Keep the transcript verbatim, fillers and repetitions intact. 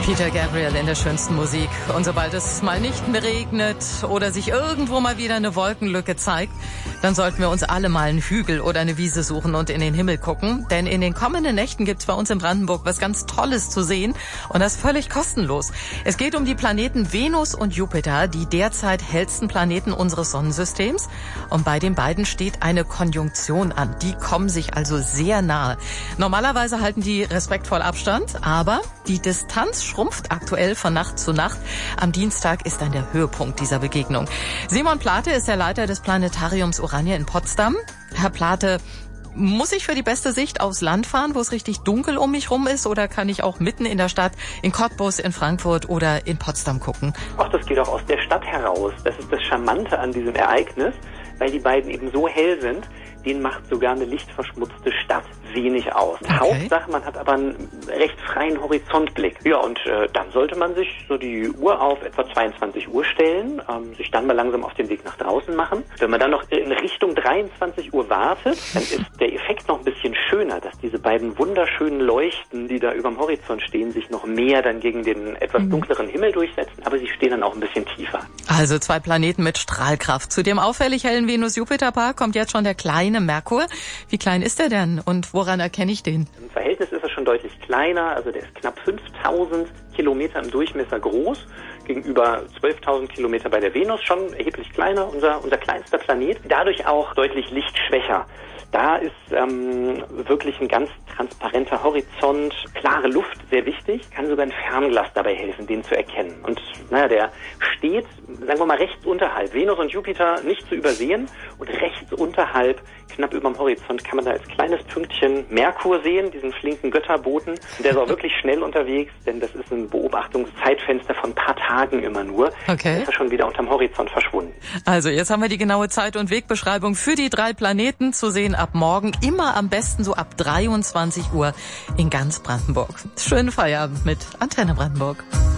Peter Gabriel in der schönsten Musik. Und sobald es mal nicht mehr regnet oder sich irgendwo mal wieder eine Wolkenlücke zeigt, dann sollten wir uns alle mal einen Hügel oder eine Wiese suchen und in den Himmel gucken. Denn in den kommenden Nächten gibt's bei uns in Brandenburg was ganz Tolles zu sehen und das völlig kostenlos. Es geht um die Planeten Venus und Jupiter, die derzeit hellsten Planeten unseres Sonnensystems. Und bei den beiden steht eine Konjunktion an. Die kommen sich also sehr nahe. Normalerweise halten die respektvoll Abstand, aber die Distanz schrumpft aktuell von Nacht zu Nacht. Am Dienstag ist dann der Höhepunkt dieser Begegnung. Simon Plate ist der Leiter des Planetariums Urania in Potsdam. Herr Plate, muss ich für die beste Sicht aufs Land fahren, wo es richtig dunkel um mich rum ist, oder kann ich auch mitten in der Stadt, in Cottbus, in Frankfurt oder in Potsdam gucken? Ach, das geht auch aus der Stadt heraus. Das ist das Charmante an diesem Ereignis, weil die beiden eben so hell sind. Denen macht sogar eine lichtverschmutzte Stadt wenig aus. Okay. Hauptsache, man hat aber einen recht freien Horizontblick. Ja, und äh, dann sollte man sich so die Uhr auf etwa zweiundzwanzig Uhr stellen, ähm, sich dann mal langsam auf den Weg nach draußen machen. Wenn man dann noch in Richtung dreiundzwanzig Uhr wartet, dann ist der Effekt noch ein bisschen schöner, dass diese beiden wunderschönen Leuchten, die da überm Horizont stehen, sich noch mehr dann gegen den etwas dunkleren Himmel durchsetzen, aber sie stehen dann auch ein bisschen tiefer. Also zwei Planeten mit Strahlkraft. Zu dem auffällig hellen Venus-Jupiter-Paar kommt jetzt schon der kleine Merkur. Wie klein ist der denn und woran erkenne ich den? Im Verhältnis ist er schon deutlich kleiner, also der ist knapp fünftausend Kilometer im Durchmesser groß, gegenüber zwölftausend Kilometer bei der Venus, schon erheblich kleiner, unser, unser kleinster Planet, dadurch auch deutlich lichtschwächer. Da ist ähm, wirklich ein ganz transparenter Horizont, klare Luft sehr wichtig, kann sogar ein Fernglas dabei helfen, den zu erkennen. Und naja, der steht, sagen wir mal, rechts unterhalb. Venus und Jupiter nicht zu übersehen und rechts unterhalb, knapp über dem Horizont, kann man da als kleines Pünktchen Merkur sehen, diesen flinken Götterboten. Und der ist auch wirklich schnell unterwegs, denn das ist ein Beobachtungszeitfenster von ein paar Tagen immer nur. Okay. Dann ist er schon wieder unterm Horizont verschwunden. Also jetzt haben wir die genaue Zeit- und Wegbeschreibung für die drei Planeten zu sehen ab morgen, immer am besten so ab dreiundzwanzig Uhr in ganz Brandenburg. Schönen Feierabend mit Antenne Brandenburg.